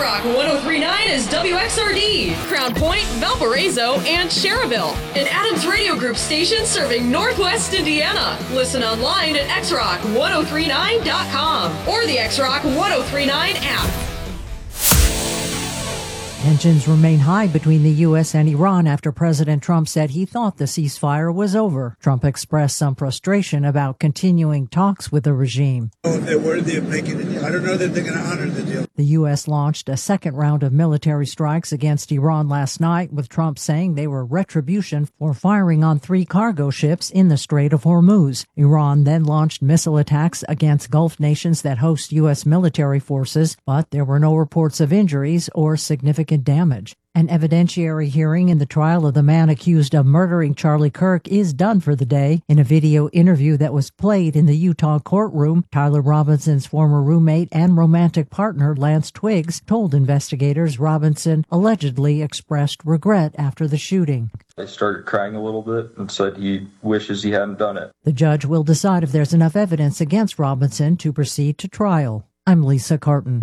X-Rock 103.9 is WXRD, Crown Point, Valparaiso, and Cherville. An Adams Radio Group station serving Northwest Indiana. Listen online at xrock1039.com or the X-Rock 1039 app. Tensions remain high between the U.S. and Iran after President Trump said he thought the ceasefire was over. Trump expressed some frustration about continuing talks with the regime. If they're worthy of making a deal, I don't know that they're going to honor the deal. The U.S. launched a second round of military strikes against Iran last night, with Trump saying they were retribution for firing on 3 cargo ships in the Strait of Hormuz. Iran then launched missile attacks against Gulf nations that host U.S. military forces, but there were no reports of injuries or significant damage. An evidentiary hearing in the trial of the man accused of murdering Charlie Kirk is done for the day. In a video interview that was played in the Utah courtroom, Tyler Robinson's former roommate and romantic partner, Lance Twiggs, told investigators Robinson allegedly expressed regret after the shooting. He started crying a little bit and said he wishes he hadn't done it. The judge will decide if there's enough evidence against Robinson to proceed to trial. I'm Lisa Carton.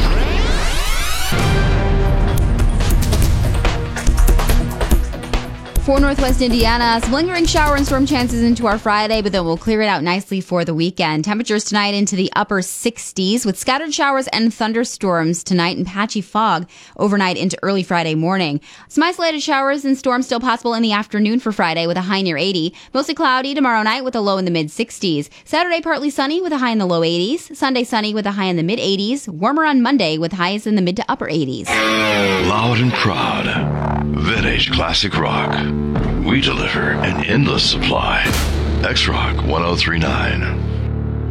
For Northwest Indiana, some lingering shower and storm chances into our Friday, but then we'll clear it out nicely for the weekend. Temperatures tonight into the upper 60s with scattered showers and thunderstorms tonight and patchy fog overnight into early Friday morning. Some isolated showers and storms still possible in the afternoon for Friday with a high near 80. Mostly cloudy tomorrow night with a low in the mid 60s. Saturday partly sunny with a high in the low 80s. Sunday sunny with a high in the mid 80s. Warmer on Monday with highs in the mid to upper 80s. Loud and proud. Vintage classic rock. We deliver an endless supply. X-Rock 1039.